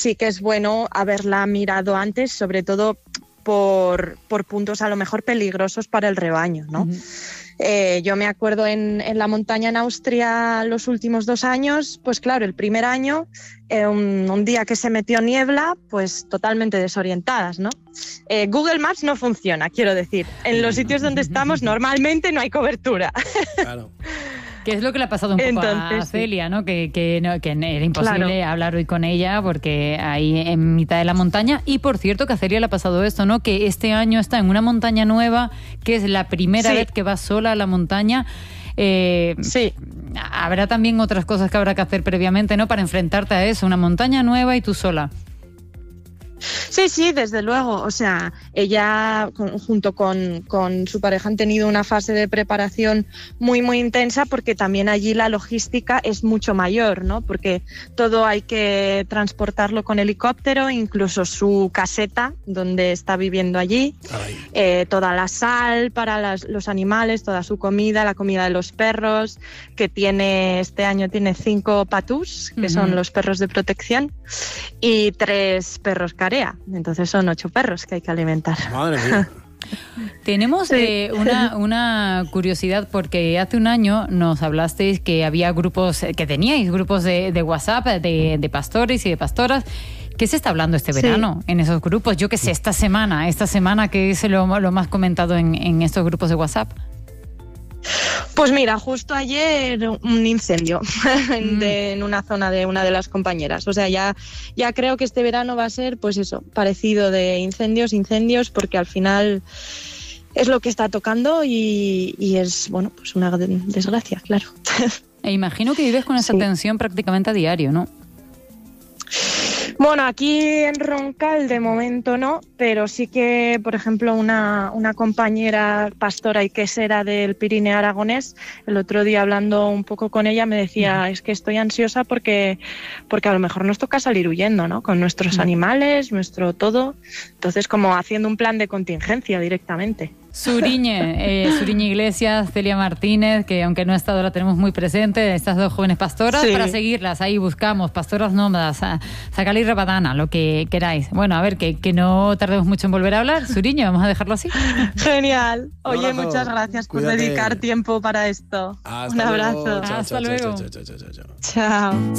sí que es bueno haberla mirado antes, sobre todo por puntos a lo mejor peligrosos para el rebaño, ¿no? Yo me acuerdo en la montaña en Austria los últimos 2 años, pues claro, el primer año, un día que se metió niebla, pues totalmente desorientadas, ¿no? Google Maps no funciona, quiero decir. En los sitios donde estamos normalmente no hay cobertura. Claro. Que es lo que le ha pasado un poco a Celia, ¿no? Que era imposible hablar hoy con ella porque ahí en mitad de la montaña. Y por cierto que a Celia le ha pasado esto, ¿no? Que este año está en una montaña nueva, que es la primera vez que va sola a la montaña. Habrá también otras cosas que habrá que hacer previamente, ¿no? Para enfrentarte a eso, una montaña nueva y tú sola. Sí, desde luego. O sea, ella junto con su pareja han tenido una fase de preparación muy, muy intensa porque también allí la logística es mucho mayor, ¿no? Porque todo hay que transportarlo con helicóptero, incluso su caseta donde está viviendo allí, toda la sal para los animales, toda su comida, la comida de los perros, que este año tiene 5 patús, que son los perros de protección, y 3 perros carea. Entonces son 8 perros que hay que alimentar. Madre mía. Tenemos una curiosidad porque hace un año nos hablasteis que había que teníais grupos de WhatsApp de pastores y de pastoras. ¿Qué se está hablando este verano en esos grupos? Yo qué sé, esta semana que es lo más comentado en estos grupos de WhatsApp. Pues mira, justo ayer un incendio en una zona de una de las compañeras. O sea, ya creo que este verano va a ser, pues eso, parecido de incendios, porque al final es lo que está tocando y es, bueno, pues una desgracia, claro. E imagino que vives con esa tensión prácticamente a diario, ¿no? Bueno, aquí en Roncal de momento no, pero sí que, por ejemplo, una compañera pastora y quesera del Pirineo aragonés, el otro día hablando un poco con ella me decía, es que estoy ansiosa porque a lo mejor nos toca salir huyendo, ¿no? Con nuestros animales, nuestro todo. Entonces, como haciendo un plan de contingencia directamente. Suriñe Iglesias, Celia Martínez, que aunque no ha estado, la tenemos muy presente, estas 2 jóvenes pastoras, para seguirlas, ahí buscamos, pastoras nómadas, Zacalí Rabadana, lo que queráis. Bueno, a ver, que no tardemos mucho en volver a hablar. Suriñe, vamos a dejarlo así. Genial. Oye, muchas gracias por dedicar tiempo para esto. Un abrazo. Hasta luego. Chao.